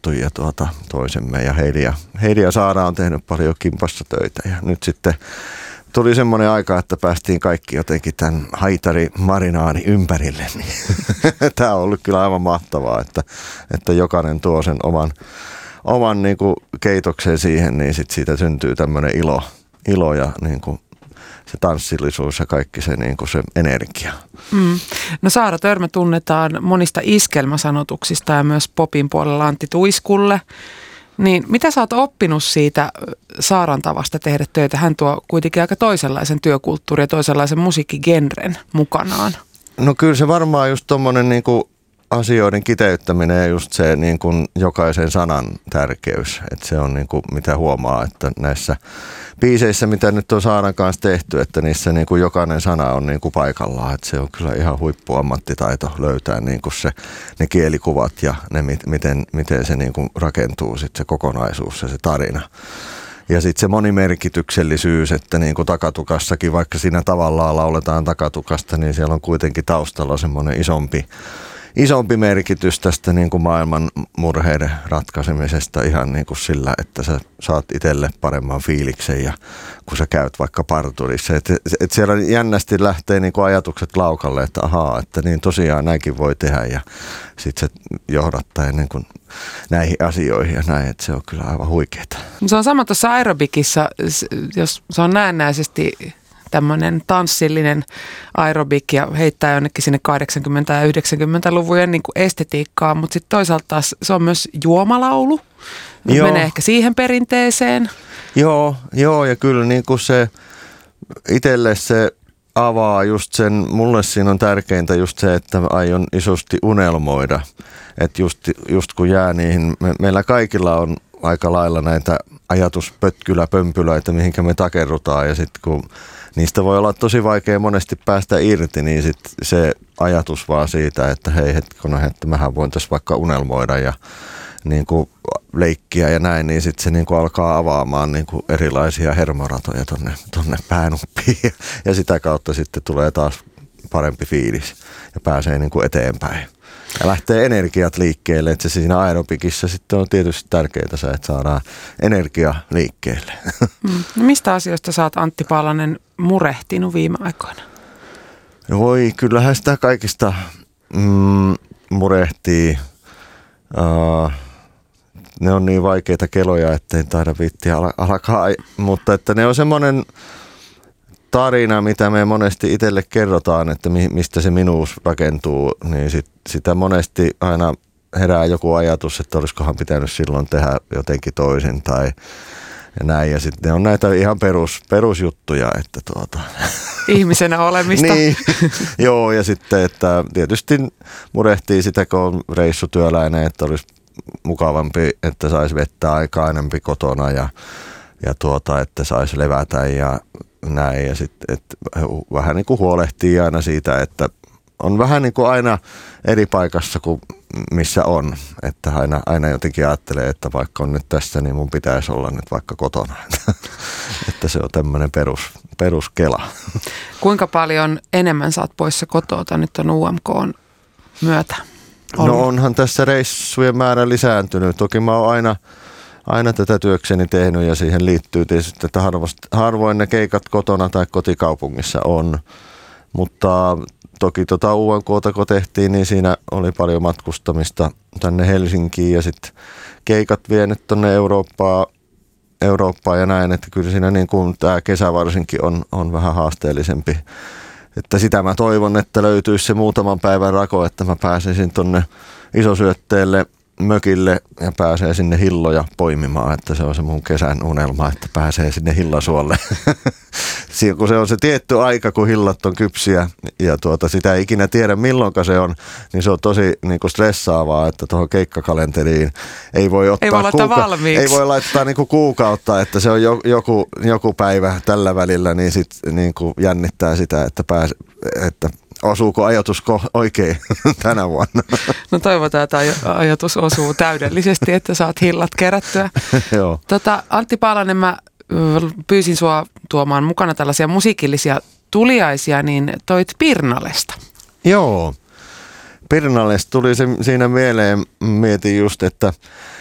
tuttuja toisemme ja Heidi ja Saara on tehnyt paljon kimpassa töitä ja nyt sitten tuli semmoinen aika, että päästiin kaikki jotenkin tämän haitari-marinaani ympärille. Tämä on ollut kyllä aivan mahtavaa, että jokainen tuo sen oman niin kuin keitoksen siihen, niin sit siitä syntyy tämmöinen ilo ja niin kuin se tanssillisuus ja kaikki se, niin kuin se energia. No Saara Törmä tunnetaan monista iskelmäsanotuksista ja myös popin puolella Antti Tuiskulle. Niin mitä sä oot oppinut siitä Saaran tavasta tehdä töitä? Hän tuo kuitenkin aika toisenlaisen työkulttuurin ja toisenlaisen musiikkigenren mukanaan. No kyllä se varmaan just tommonen niinku asioiden kiteyttäminen ja just se niinku jokaisen sanan tärkeys. Että se on niinku mitä huomaa, että näissä biiseissä, mitä nyt on Saaran kanssa tehty, että niissä niinku jokainen sana on niinku paikallaan. Että se on kyllä ihan huippuammattitaito löytää niinku ne kielikuvat ja ne miten se niinku rakentuu sit se kokonaisuus ja se tarina. Ja sitten se monimerkityksellisyys, että niin kuin Takatukassakin, vaikka siinä tavallaan lauletaan Takatukasta, niin siellä on kuitenkin taustalla semmoinen isompi merkitys tästä niin kuin maailman murheiden ratkaisemisesta ihan niin kuin sillä, että sä saat itselle paremman fiiliksen ja kun sä käyt vaikka parturissa. Et siellä jännästi lähtee niin kuin ajatukset laukalle, että ahaa, että niin tosiaan näinkin voi tehdä ja sitten se johdattaa niin kuin näihin asioihin ja näin, että se on kyllä aivan huikeeta. Se on sama tuossa aerobikissa, jos se on näennäisesti tämmöinen tanssillinen aerobik ja heittää jonnekin sinne 80- ja 90-luvujen niin kuin estetiikkaa, mutta sitten toisaalta taas se on myös juomalaulu. Menee ehkä siihen perinteeseen. Joo ja kyllä niin kuin se itselle se avaa just sen, mulle siinä on tärkeintä just se, että aion isosti unelmoida. Että just kun jää niihin, meillä kaikilla on aika lailla näitä ajatuspötkylä-pömpylöitä, mihinkä me takerrutaan ja sitten kun niistä voi olla tosi vaikea monesti päästä irti, niin sit se ajatus vaan siitä, että hei hetkona, että mähän voin tässä vaikka unelmoida ja niin kuin leikkiä ja näin, niin sitten se niin kuin alkaa avaamaan niin kuin erilaisia hermoratoja tonne päänuppiin ja sitä kautta sitten tulee taas parempi fiilis ja pääsee niin kuin eteenpäin. Ja lähtee energiat liikkeelle, että se siinä aerobikissa sitten on tietysti tärkeää se, että saadaan energia liikkeelle. No mistä asioista sä oot, Antti Paalanen, murehtinut viime aikoina? Voi, kyllähän sitä kaikista murehtii. Ne on niin vaikeita keloja, ettei taida viittiä alkaa, mutta että ne on semmoinen tarina, mitä me monesti itselle kerrotaan, että mistä se minuus rakentuu, niin sitä monesti aina herää joku ajatus, että olisikohan pitänyt silloin tehdä jotenkin toisin tai ja näin. Ja sitten ne on näitä ihan perusjuttuja, että ihmisenä olemista. Niin, joo ja sitten, että tietysti murehtii sitä, kun on reissutyöläinen, että olisi mukavampi, että saisi vettä aikaa enemmän kotona ja että saisi levätä ja näin ja sitten vähän niin kuin huolehtii aina siitä, että on vähän niin kuin aina eri paikassa kuin missä on, että aina jotenkin ajattelee, että vaikka on nyt tässä, niin mun pitäisi olla nyt vaikka kotona, että se on tämmöinen peruskela. Kuinka paljon enemmän sä oot poissa kotoa nyt on UMK:n myötä ollut? No onhan tässä reissujen määrä lisääntynyt, toki mä oon aina tätä työkseni tehnyt ja siihen liittyy tietysti, että harvoin ne keikat kotona tai kotikaupungissa on, mutta toki UMK:ta kun tehtiin, niin siinä oli paljon matkustamista tänne Helsinkiin ja sitten keikat vienyt tuonne Eurooppaan ja näin, että kyllä siinä niin kuin tämä kesä varsinkin on vähän haasteellisempi. Että sitä mä toivon, että löytyisi se muutaman päivän rako, että mä pääsisin tuonne Isosyötteelle mökille ja pääsee sinne hilloja poimimaan, että se on se mun kesän unelma, että pääsee sinne hillasuolle. Kun se on se tietty aika, kun hillat on kypsiä ja sitä ei ikinä tiedä milloinka se on, niin se on tosi niin kuin stressaavaa, että tuohon keikkakalenteriin ei voi laittaa niin kuin kuukautta, että se on joku päivä tällä välillä, niin sitten niin kuin jännittää sitä, että osuuko ajatus oikein tänä vuonna? No toivotaan, että ajatus osuu täydellisesti, että saat hillat kerättyä. Joo. Antti Paalanen, mä pyysin sua tuomaan mukana tällaisia musiikillisia tuliaisia, niin toit Pirnalesta. Joo. Pirnalesta tuli se siinä mieleen, mietin just, että